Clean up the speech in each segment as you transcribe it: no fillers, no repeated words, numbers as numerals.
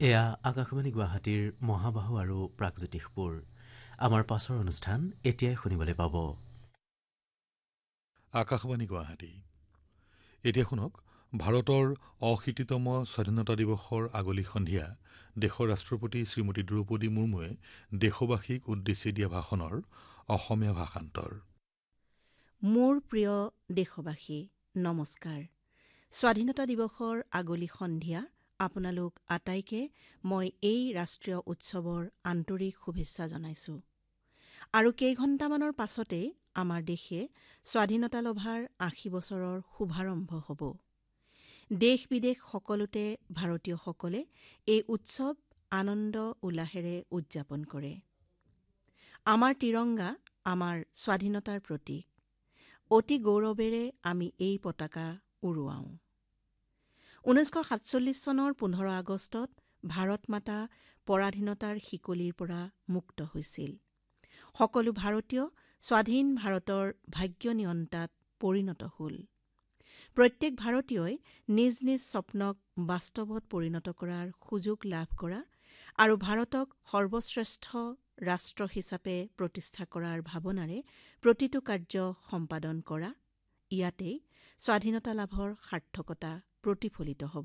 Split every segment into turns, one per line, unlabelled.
এয়া আকাশবাণী গুৱাহাটীৰ মহাবাহু আৰু প্ৰাগজ্যোতিষপুৰ। আমাৰ পাছৰ অনুষ্ঠান এতিয়াই শুনিবলৈ পাব।
আকাশবাণী গুৱাহাটী। এতিয়া শুনক ভাৰতৰ অশীতিতম স্বাধীনতা দিৱসৰ আগলি সন্ধিয়া দেশৰ ৰাষ্ট্ৰপতি শ্ৰীমতী দ্ৰৌপদী মুৰ্মুৱে দেশবাসীক উদ্দেশ্যি দিয়া ভাষণৰ অসমীয়া ভাষান্তৰ।
মোৰ প্ৰিয় দেশবাসী, নমস্কাৰ। স্বাধীনতা দিৱসৰ আগলি সন্ধিয়া আপোনালোক আটাইকে মই এই ৰাষ্ট্ৰীয় উৎসৱৰ আন্তৰিক শুভেচ্ছা জনাইছো। আৰু কেইঘণ্টামানৰ পাছতেই আমাৰ দেশে স্বাধীনতা লভাৰ ৮০ বছৰৰ শুভাৰম্ভ হ'ব। দেশ বিদেশ সকলোতে ভাৰতীয়সকলে এই উৎসৱ আনন্দ উল্লাহেৰে উদযাপন কৰে। আমাৰ তিৰংগা আমাৰ স্বাধীনতাৰ প্ৰতীক। অতি গৌৰৱেৰে আমি এই পতাকা উৰুৱাওঁ। 1947 চনৰ 15 আগষ্টত ভাৰত মাতা পৰাধীনতাৰ শিকলিৰ পৰা মুক্ত হৈছিল। সকলো ভাৰতীয় স্বাধীন ভাৰতৰ ভাগ্য নিয়ন্তাত পৰিণত হ'ল। প্ৰত্যেক ভাৰতীয়ই নিজ নিজ স্বপ্নক বাস্তৱত পৰিণত কৰাৰ সুযোগ লাভ কৰা আৰু ভাৰতক সৰ্বশ্ৰেষ্ঠ ৰাষ্ট্ৰ হিচাপে প্ৰতিষ্ঠা কৰাৰ ভাৱনাৰে প্ৰতিটো কাৰ্য সম্পাদন কৰা, ইয়াতেই স্বাধীনতা লাভৰ সাৰ্থকতা প্ৰতিফলিত হ'ব।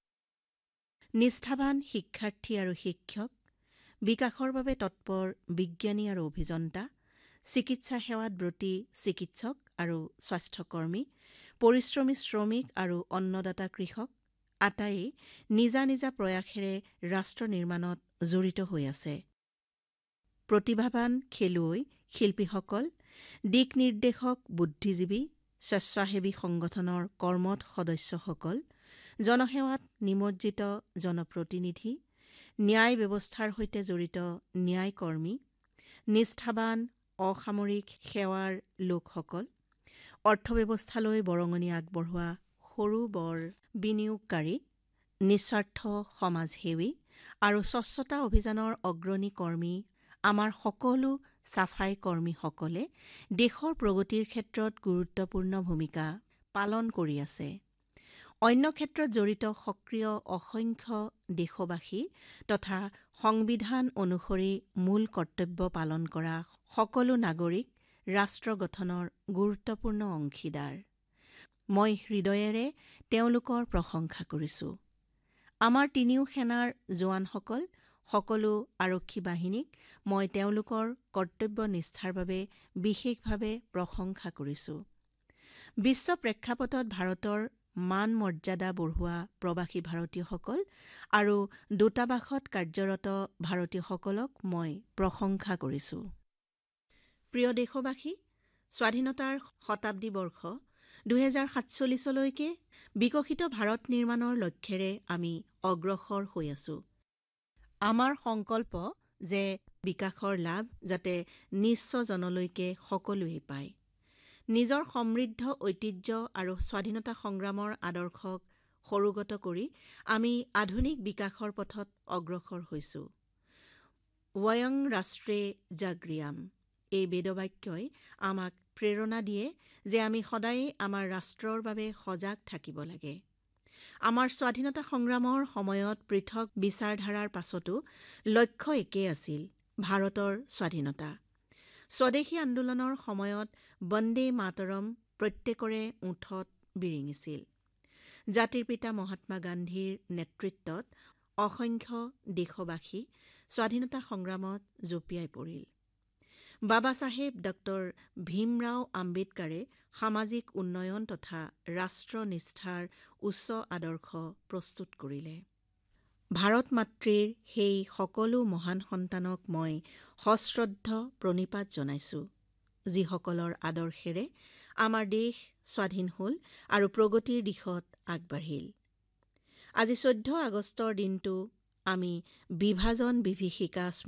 নিষ্ঠাবান শিক্ষাৰ্থী আৰু শিক্ষক, বিকাশৰ বাবে তৎপৰ বিজ্ঞানী আৰু অভিযন্তা, চিকিৎসা সেৱাত ব্ৰতী চিকিৎসক আৰু স্বাস্থ্যকৰ্মী, পৰিশ্ৰমী শ্ৰমিক আৰু অন্নদাতা কৃষক আটাইয়ে নিজা নিজা প্ৰয়াসেৰে ৰাষ্ট্ৰ নিৰ্মাণত জড়িত হৈ আছে। প্ৰতিভাৱান খেলুৱৈ, শিল্পীসকল, দিক নিৰ্দেশক বুদ্ধিজীৱী, স্বেচ্ছাসেৱী সংগঠনৰ কৰ্মঠ সদস্যসকল, জনসেৱাত নিমজ্জিত জনপ্ৰতিনিধি, ন্যায় ব্যৱস্থাৰ সৈতে জড়িত ন্যায়কৰ্মী, নিষ্ঠাবান অসামৰিক সেৱাৰ লোকসকল, অৰ্থব্যৱস্থালৈ বৰঙণি আগবঢ়োৱা সৰু বৰ বিনিয়োগকাৰী, নিস্বাৰ্থ সমাজসেৱী আৰু স্বচ্ছতা অভিযানৰ অগ্ৰণী কৰ্মী, আমাৰ সকলো চাফাই কৰ্মীসকলে দেশৰ প্ৰগতিৰ ক্ষেত্ৰত গুৰুত্বপূৰ্ণ ভূমিকা পালন কৰি আছে। অন্য ক্ষেত্ৰত জড়িত সক্ৰিয় অসংখ্য দেশবাসী তথা সংবিধান অনুসৰি মূল কৰ্তব্য পালন কৰা সকলো নাগৰিক ৰাষ্ট্ৰ গঠনৰ গুৰুত্বপূৰ্ণ অংশীদাৰ। মই হৃদয়েৰে তেওঁলোকৰ প্ৰশংসা কৰিছো। আমাৰ তিনিও সেনাৰ জোৱানসকল, সকলো আৰক্ষী বাহিনীক মই তেওঁলোকৰ কৰ্তব্য নিষ্ঠাৰ বাবে বিশেষভাৱে প্ৰশংসা কৰিছো। বিশ্ব প্ৰেক্ষাপটত ভাৰতৰ মান মৰ্যাদা বঢ়োৱা প্ৰৱাসী ভাৰতীয়সকল আৰু দূতাবাসত কাৰ্যৰত ভাৰতীয়সকলক মই প্ৰশংসা কৰিছো। প্ৰিয় দেশবাসী, স্বাধীনতাৰ শতাব্দী বৰ্ষ 2047লৈকে বিকশিত ভাৰত নিৰ্মাণৰ লক্ষ্যেৰে আমি অগ্ৰসৰ হৈ আছো। আমাৰ সংকল্প যে বিকাশৰ লাভ যাতে নিঃস্বজনলৈকে সকলোৱে পায়। নিজৰ সমৃদ্ধ ঐতিহ্য আৰু স্বাধীনতা সংগ্ৰামৰ আদৰ্শক সৰুগত কৰি আমি আধুনিক বিকাশৰ পথত অগ্ৰসৰ হৈছো। ৱয়ং ৰাষ্ট্ৰে জাগৃয়াম, এই বেদবাক্যই আমাক প্ৰেৰণা দিয়ে যে আমি সদায়ে আমাৰ ৰাষ্ট্ৰৰ বাবে সজাগ থাকিব লাগে। আমাৰ স্বাধীনতা সংগ্ৰামৰ সময়ত পৃথক বিচাৰধাৰাৰ পাছতো লক্ষ্য একেই আছিল, ভাৰতৰ স্বাধীনতা। স্বদেশী আন্দোলনৰ সময়ত বন্দে মাতৰম প্ৰত্যেকৰে ওঁঠত বিৰিঙিছিল। জাতিৰ পিতা মহাত্মা গান্ধীৰ নেতৃত্বত অসংখ্য দেশবাসী স্বাধীনতা সংগ্ৰামত জঁপিয়াই পৰিল। বাবা চাহেব ডক্টৰ ভীমৰাও আম্বেদকাৰে সামাজিক উন্নয়ন তথা ৰাষ্ট্ৰ নিষ্ঠাৰ উচ্চ আদৰ্শ প্ৰস্তুত কৰিলে। ভাৰত মাতৃৰ সেই সকলো মহান সন্তানক মই সশ্ৰদ্ধ প্ৰণিপাত জনাইছো, যিসকলৰ আদৰ্শেৰে আমাৰ দেশ স্বাধীন হ'ল আৰু প্ৰগতিৰ দিশত আগবাঢ়িল। আজি 14 আগষ্টৰ দিনটো আমি বিভাজন বিভীষিকা